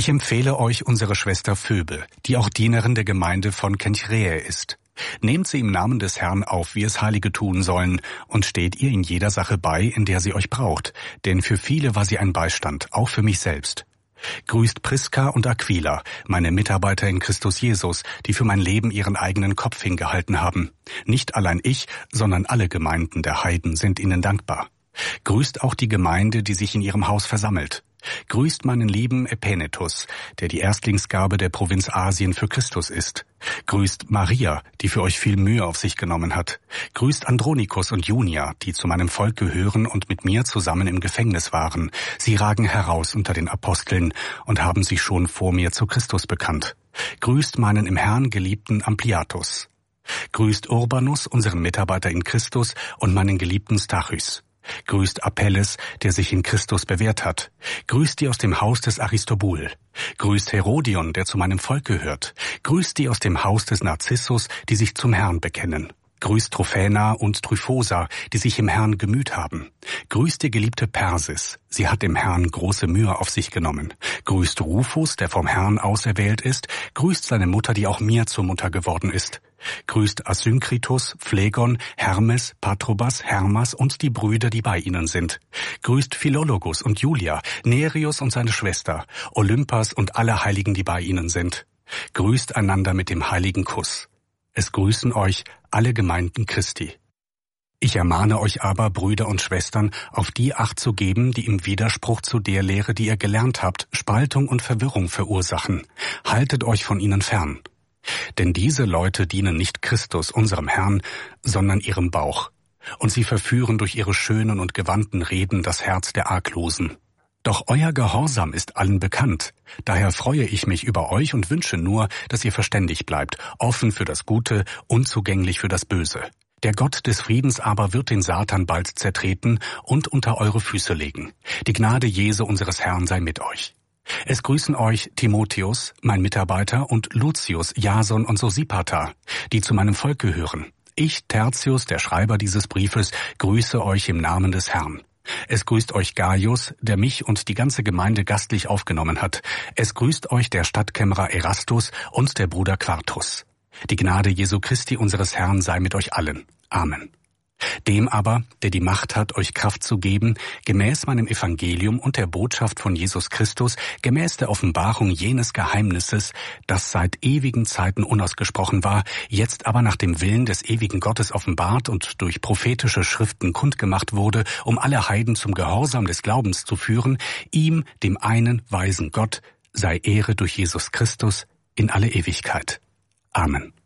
Ich empfehle euch unsere Schwester Phoebe, die auch Dienerin der Gemeinde von Kenchreä ist. Nehmt sie im Namen des Herrn auf, wie es Heilige tun sollen, und steht ihr in jeder Sache bei, in der sie euch braucht, denn für viele war sie ein Beistand, auch für mich selbst. Grüßt Priska und Aquila, meine Mitarbeiter in Christus Jesus, die für mein Leben ihren eigenen Kopf hingehalten haben. Nicht allein ich, sondern alle Gemeinden der Heiden sind ihnen dankbar. Grüßt auch die Gemeinde, die sich in ihrem Haus versammelt. Grüßt meinen lieben Epänetus, der die Erstlingsgabe der Provinz Asien für Christus ist. Grüßt Maria, die für euch viel Mühe auf sich genommen hat. Grüßt Andronikus und Junia, die zu meinem Volk gehören und mit mir zusammen im Gefängnis waren. Sie ragen heraus unter den Aposteln und haben sich schon vor mir zu Christus bekannt. Grüßt meinen im Herrn geliebten Ampliatus. Grüßt Urbanus, unseren Mitarbeiter in Christus, und meinen geliebten Stachys. Grüßt Apelles, der sich in Christus bewährt hat. Grüßt die aus dem Haus des Aristobul. Grüßt Herodion, der zu meinem Volk gehört. Grüßt die aus dem Haus des Narzissus, die sich zum Herrn bekennen. Grüßt Trophaena und Tryphosa, die sich im Herrn gemüht haben. Grüßt die geliebte Persis, sie hat im Herrn große Mühe auf sich genommen. Grüßt Rufus, der vom Herrn auserwählt ist. Grüßt seine Mutter, die auch mir zur Mutter geworden ist. Grüßt Asynkritus, Phlegon, Hermes, Patrobas, Hermas und die Brüder, die bei ihnen sind. Grüßt Philologus und Julia, Nereus und seine Schwester, Olympas und alle Heiligen, die bei ihnen sind. Grüßt einander mit dem heiligen Kuss. Es grüßen euch alle Gemeinden Christi. Ich ermahne euch aber, Brüder und Schwestern, auf die Acht zu geben, die im Widerspruch zu der Lehre, die ihr gelernt habt, Spaltung und Verwirrung verursachen. Haltet euch von ihnen fern. Denn diese Leute dienen nicht Christus, unserem Herrn, sondern ihrem Bauch. Und sie verführen durch ihre schönen und gewandten Reden das Herz der Arglosen. Doch euer Gehorsam ist allen bekannt. Daher freue ich mich über euch und wünsche nur, dass ihr verständig bleibt, offen für das Gute, unzugänglich für das Böse. Der Gott des Friedens aber wird den Satan bald zertreten und unter eure Füße legen. Die Gnade Jesu unseres Herrn sei mit euch. Es grüßen euch Timotheus, mein Mitarbeiter, und Lucius, Jason und Sosipater, die zu meinem Volk gehören. Ich, Tertius, der Schreiber dieses Briefes, grüße euch im Namen des Herrn. Es grüßt euch Gaius, der mich und die ganze Gemeinde gastlich aufgenommen hat. Es grüßt euch der Stadtkämmerer Erastus und der Bruder Quartus. Die Gnade Jesu Christi unseres Herrn sei mit euch allen. Amen. Dem aber, der die Macht hat, euch Kraft zu geben, gemäß meinem Evangelium und der Botschaft von Jesus Christus, gemäß der Offenbarung jenes Geheimnisses, das seit ewigen Zeiten unausgesprochen war, jetzt aber nach dem Willen des ewigen Gottes offenbart und durch prophetische Schriften kundgemacht wurde, um alle Heiden zum Gehorsam des Glaubens zu führen, ihm, dem einen weisen Gott, sei Ehre durch Jesus Christus in alle Ewigkeit. Amen.